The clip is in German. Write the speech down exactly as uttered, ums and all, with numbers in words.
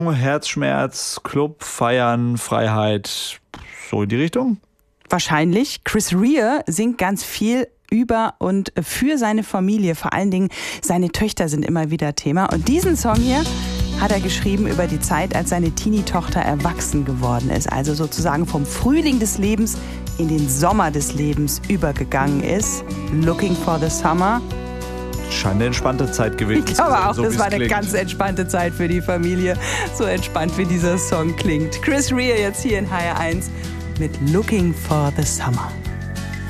Herzschmerz, Club, Feiern, Freiheit, so in die Richtung? Wahrscheinlich. Chris Rea singt ganz viel über und für seine Familie. Vor allen Dingen seine Töchter sind immer wieder Thema. Und diesen Song hier hat er geschrieben über die Zeit, als seine Teenie-Tochter erwachsen geworden ist. Also sozusagen vom Frühling des Lebens in den Sommer des Lebens übergegangen ist. Looking for the Summer. Scheint eine entspannte Zeit gewesen Ich glaube auch, so das war eine klingt. ganz entspannte Zeit für die Familie. So entspannt, wie dieser Song klingt. Chris Rea jetzt hier in H R eins mit Looking for the Summer.